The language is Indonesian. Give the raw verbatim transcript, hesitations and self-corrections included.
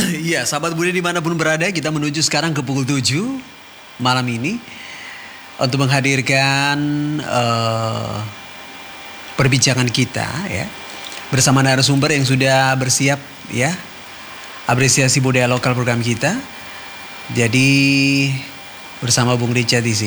Iya, sahabat Budi dimanapun berada, kita menuju sekarang ke pukul tujuh malam ini untuk menghadirkan uh, perbincangan kita ya bersama narasumber yang sudah bersiap ya, apresiasi budaya lokal program kita. Jadi bersama Bung Richard di sini.